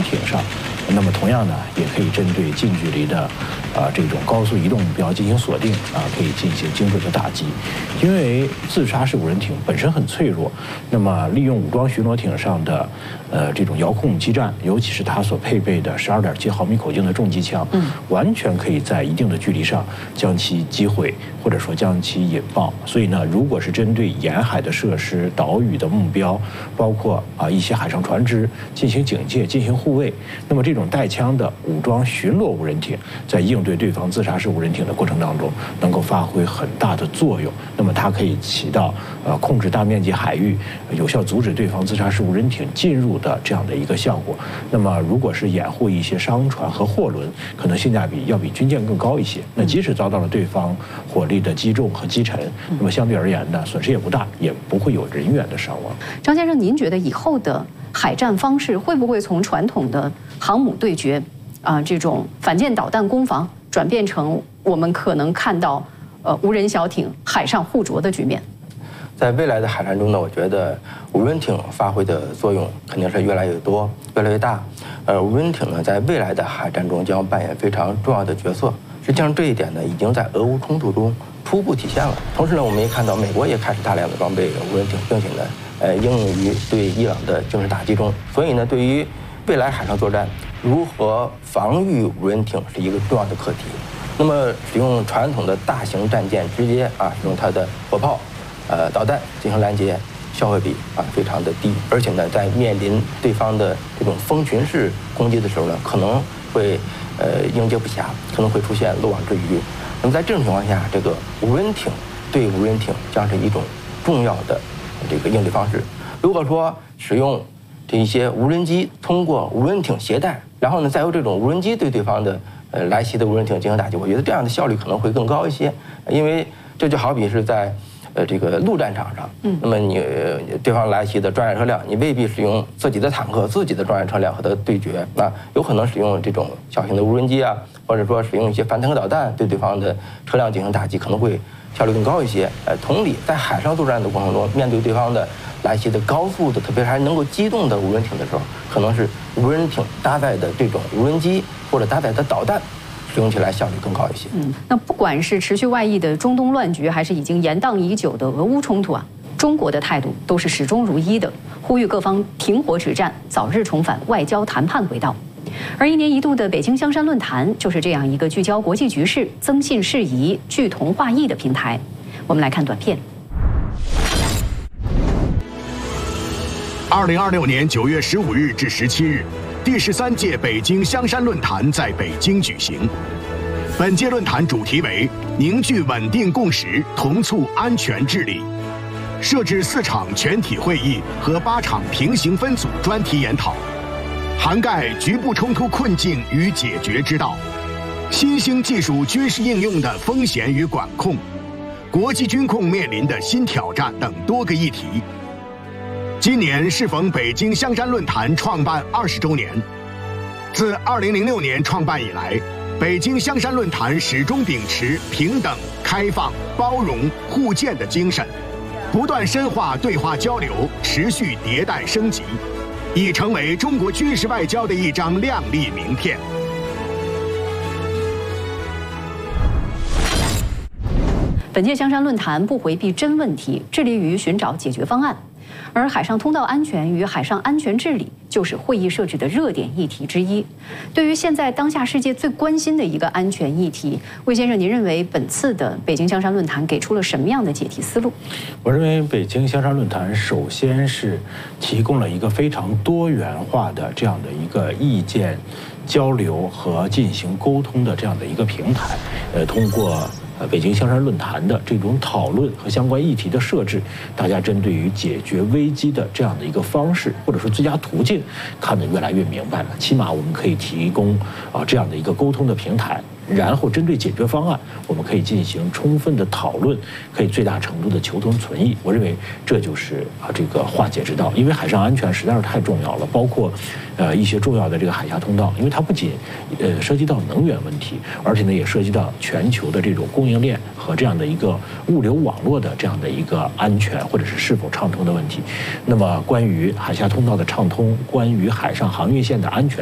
艇上，那么同样呢，也可以针对近距离的这种高速移动目标进行锁定可以进行精准的打击。因为自杀式无人艇本身很脆弱，那么利用武装巡逻艇上的这种遥控基站，尤其是它所配备的12.7毫米口径的重机枪，完全可以在一定的距离上将其击毁，或者说将其引爆。所以呢，如果是针对沿海的设施、岛屿的目标，包括一些海上船只进行警戒、进行护卫，那么这种带枪的武装巡逻无人艇，在应对对方自杀式无人艇的过程当中，能够发挥很大的作用。那么它可以起到控制大面积海域，有效阻止对方自杀式无人艇进入的这样的一个效果。那么如果是掩护一些商船和货轮，可能性价比要比军舰更高一些。那即使遭到了对方火力的击中和击沉，那么相对而言呢，损失也不大，也不会有人员的伤亡。 张先生，您觉得以后的海战方式会不会从传统的航母对决这种反舰导弹攻防，转变成我们可能看到无人小艇海上互啄的局面？ 在未来的海战中呢，我觉得无人艇发挥的作用肯定是越来越多、越来越大。无人艇呢，在未来的海战中将扮演非常重要的角色。实际上，这一点呢，已经在俄乌冲突中初步体现了。同时呢，我们也看到美国也开始大量的装备无人艇，并且呢，应用于对伊朗的军事打击中。所以呢，对于未来海上作战，如何防御无人艇是一个重要的课题。那么，使用传统的大型战舰直接使用它的火炮、导弹进行拦截，消耗比非常的低，而且呢，在面临对方的这种蜂群式攻击的时候呢，可能会应接不暇，可能会出现漏网之鱼。那么在这种情况下，这个无人艇对无人艇将是一种重要的这个应对方式。如果说使用这一些无人机通过无人艇携带，然后呢，再由这种无人机对对方的来袭的无人艇进行打击，我觉得这样的效率可能会更高一些，因为这就好比是在这个陆战场上，那么你对方来袭的装甲车辆，你未必使用自己的坦克、自己的装甲车辆和它对决，有可能使用这种小型的无人机或者说使用一些反坦克导弹对对方的车辆进行打击，可能会效率更高一些。同理，在海上作战的过程中，面对对方的来袭的高速的，特别是还能够机动的无人艇的时候，可能是无人艇搭载的这种无人机或者搭载的导弹，使用起来效率更高一些。 那不管是持续外溢的中东乱局，还是已经延宕已久的俄乌冲突中国的态度都是始终如一的，呼吁各方停火止战，早日重返外交谈判轨道。而1年1度的北京香山论坛就是这样一个聚焦国际局势、增信事宜、聚同化异的平台。我们来看短片。 2026年9月15日至17日，第13届北京香山论坛在北京举行。本届论坛主题为“凝聚稳定共识，同促安全治理”，设置4场全体会议和8场平行分组专题研讨，涵盖局部冲突困境与解决之道、新兴技术军事应用的风险与管控、国际军控面临的新挑战等多个议题。今年适逢北京香山论坛创办20周年。自2006年创办以来，北京香山论坛始终秉持平等、开放、包容、互鉴的精神，不断深化对话交流，持续迭代升级，已成为中国军事外交的一张亮丽名片。 本届香山论坛不回避真问题，致力于寻找解决方案。而海上通道安全与海上安全治理就是会议设置的热点议题之一。对于现在当下世界最关心的一个安全议题，魏先生，您认为本次的北京香山论坛给出了什么样的解题思路？ 我认为北京香山论坛首先是提供了一个非常多元化的这样的一个意见交流和进行沟通的这样的一个平台。通过北京香山论坛的这种讨论和相关议题的设置，大家针对于解决危机的这样的一个方式或者说最佳途径看得越来越明白了。起码我们可以提供这样的一个沟通的平台，然后针对解决方案，我们可以进行充分的讨论，可以最大程度的求同存异。我认为这就是这个化解之道。因为海上安全实在是太重要了，包括一些重要的这个海峡通道，因为它不仅涉及到能源问题，而且呢也涉及到全球的这种供应链和这样的一个物流网络的这样的一个安全或者是否畅通的问题。那么关于海峡通道的畅通，关于海上航运线的安全，